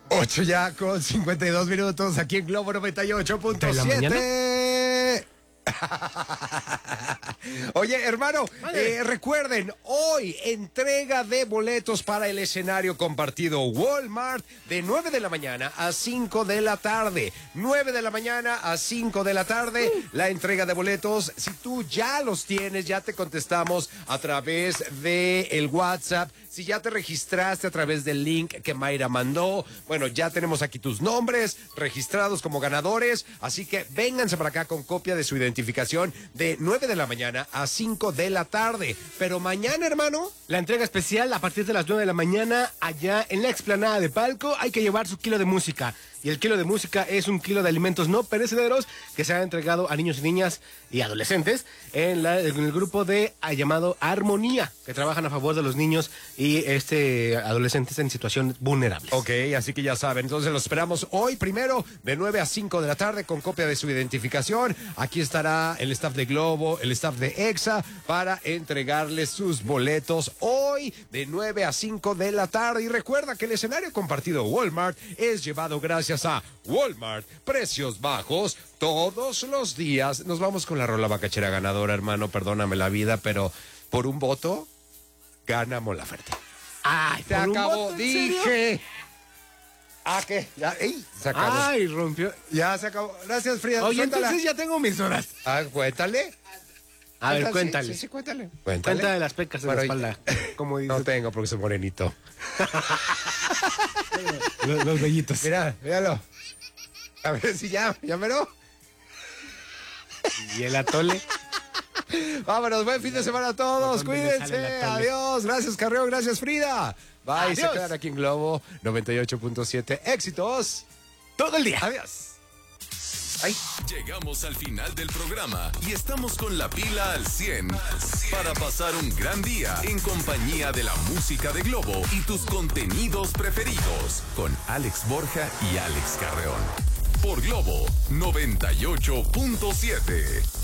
8 ya con 52 minutos aquí en Globo 98.7. Oye, hermano, recuerden, hoy entrega de boletos para el escenario compartido Walmart de 9 de la mañana a 5 de la tarde. 9 de la mañana a 5 de la tarde, la entrega de boletos. Si tú ya los tienes, ya te contestamos a través de el WhatsApp. Si ya te registraste a través del link que Mayra mandó, bueno, ya tenemos aquí tus nombres registrados como ganadores, así que vénganse para acá con copia de su identificación de 9 de la mañana a 5 de la tarde. Pero mañana, hermano, la entrega especial a partir de las 9 de la mañana allá en la explanada de Palco. Hay que llevar su kilo de música. Y el kilo de música es un kilo de alimentos no perecederos que se ha entregado a niños y niñas y adolescentes en el grupo llamado Armonía, que trabajan a favor de los niños y adolescentes en situación vulnerable. Ok, así que ya saben, entonces los esperamos hoy primero de 9 a 5 de la tarde con copia de su identificación. Aquí estará el staff de Globo, el staff de EXA para entregarles sus boletos hoy de 9 a 5 de la tarde. Y recuerda que el escenario compartido Walmart es llevado gracias a Walmart, precios bajos todos los días. Nos vamos con la rola bacachera ganadora, hermano, perdóname la vida, pero por un voto gana Mon Laferte. Ay, se acabó, dije. Ah, ¿qué? Ya, se acabó. Ay, rompió. Ya se acabó. Gracias, Frida. Oye, Suéltala. entonces ya tengo mis horas. Ah, cuéntale. A ver, cuéntale. Sí, cuéntale. Cuéntale las pecas en la espalda. Como dices. No tengo porque soy morenito. los vellitos. Mira, míralo. A ver si ya mero. Y el atole. Vámonos, buen fin de semana a todos. Cuídense. Adiós. Gracias, Carreo. Gracias, Frida. Bye. Adiós. Se quedan aquí en Globo 98.7. Éxitos todo el día. Adiós. Ay. Llegamos al final del programa y estamos con la pila al 100 para pasar un gran día en compañía de la música de Globo y tus contenidos preferidos con Alex Borja y Alex Carreón. Por Globo 98.7.